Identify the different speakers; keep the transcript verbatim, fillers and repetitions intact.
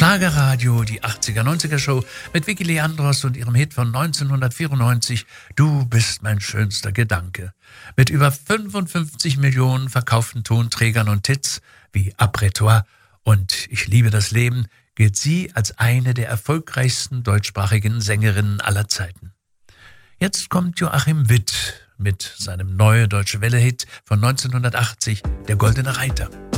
Speaker 1: Schlagerradio, die achtziger-neunziger-Show mit Vicky Leandros und ihrem Hit von neunzehnhundertvierundneunzig, Du bist mein schönster Gedanke. Mit über fünfundfünfzig Millionen verkauften Tonträgern und Hits wie Après-toi und Ich liebe das Leben gilt sie als eine der erfolgreichsten deutschsprachigen Sängerinnen aller Zeiten. Jetzt kommt Joachim Witt mit seinem Neue Deutsche Welle-Hit von neunzehnhundertachtzig, Der Goldene Reiter.